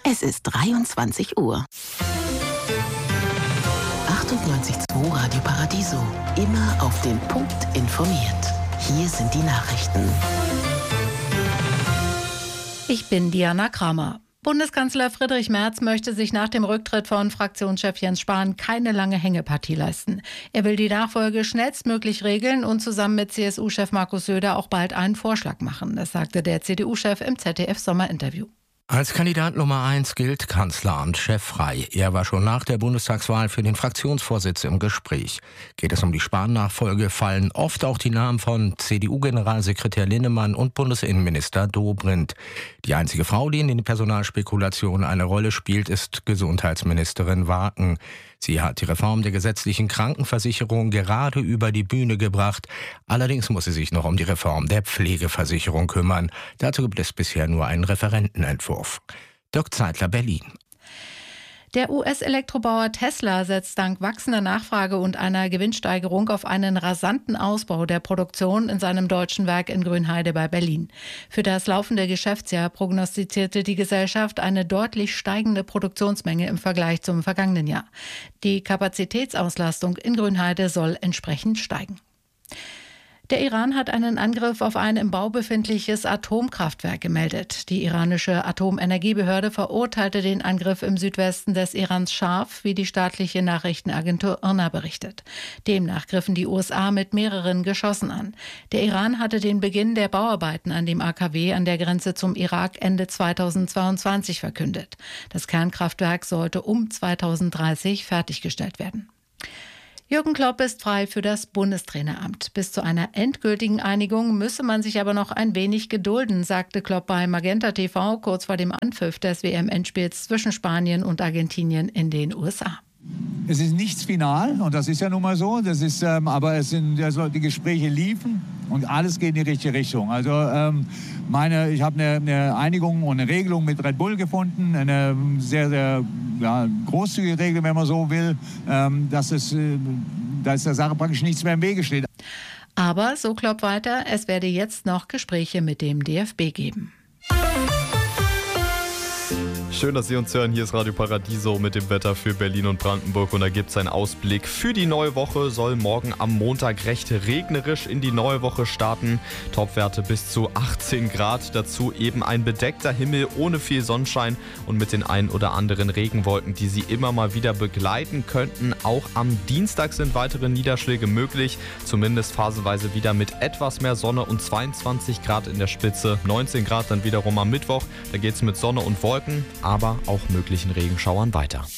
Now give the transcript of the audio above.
Es ist 23 Uhr. 98.2 Radio Paradiso. Immer auf den Punkt informiert. Hier sind die Nachrichten. Ich bin Diana Kramer. Bundeskanzler Friedrich Merz möchte sich nach dem Rücktritt von Fraktionschef Jens Spahn keine lange Hängepartie leisten. Er will die Nachfolge schnellstmöglich regeln und zusammen mit CSU-Chef Markus Söder auch bald einen Vorschlag machen. Das sagte der CDU-Chef im ZDF-Sommerinterview. Als Kandidat Nummer 1 gilt Kanzleramtschef Frey. Er war schon nach der Bundestagswahl für den Fraktionsvorsitz im Gespräch. Geht es um die Spahn-Nachfolge, fallen oft auch die Namen von CDU-Generalsekretär Linnemann und Bundesinnenminister Dobrindt. Die einzige Frau, die in den Personalspekulationen eine Rolle spielt, ist Gesundheitsministerin Waken. Sie hat die Reform der gesetzlichen Krankenversicherung gerade über die Bühne gebracht. Allerdings muss sie sich noch um die Reform der Pflegeversicherung kümmern. Dazu gibt es bisher nur einen Referentenentwurf. Dirk Zeitler, Berlin. Der US-Elektrobauer Tesla setzt dank wachsender Nachfrage und einer Gewinnsteigerung auf einen rasanten Ausbau der Produktion in seinem deutschen Werk in Grünheide bei Berlin. Für das laufende Geschäftsjahr prognostizierte die Gesellschaft eine deutlich steigende Produktionsmenge im Vergleich zum vergangenen Jahr. Die Kapazitätsauslastung in Grünheide soll entsprechend steigen. Der Iran hat einen Angriff auf ein im Bau befindliches Atomkraftwerk gemeldet. Die iranische Atomenergiebehörde verurteilte den Angriff im Südwesten des Irans scharf, wie die staatliche Nachrichtenagentur IRNA berichtet. Demnach griffen die USA mit mehreren Geschossen an. Der Iran hatte den Beginn der Bauarbeiten an dem AKW an der Grenze zum Irak Ende 2022 verkündet. Das Kernkraftwerk sollte um 2030 fertiggestellt werden. Jürgen Klopp ist frei für das Bundestraineramt. Bis zu einer endgültigen Einigung müsse man sich aber noch ein wenig gedulden, sagte Klopp bei Magenta TV kurz vor dem Anpfiff des WM-Endspiels zwischen Spanien und Argentinien in den USA. Es ist nichts final und das ist ja nun mal so. Aber die Gespräche liefen und alles geht in die richtige Richtung. Also ich habe eine Einigung und eine Regelung mit Red Bull gefunden, eine sehr, sehr großzügige Regelung, wenn man so will, dass der Sache praktisch nichts mehr im Wege steht. Aber, so Klopp weiter, es werde jetzt noch Gespräche mit dem DFB geben. Schön, dass Sie uns hören. Hier ist Radio Paradiso mit dem Wetter für Berlin und Brandenburg. Und da gibt es einen Ausblick für die neue Woche. Soll morgen am Montag recht regnerisch in die neue Woche starten. Topwerte bis zu 18 Grad. Dazu eben ein bedeckter Himmel ohne viel Sonnenschein und mit den ein oder anderen Regenwolken, die Sie immer mal wieder begleiten könnten. Auch am Dienstag sind weitere Niederschläge möglich. Zumindest phasenweise wieder mit etwas mehr Sonne und 22 Grad in der Spitze. 19 Grad dann wiederum am Mittwoch. Da geht es mit Sonne und Wolken, aber auch möglichen Regenschauern weiter.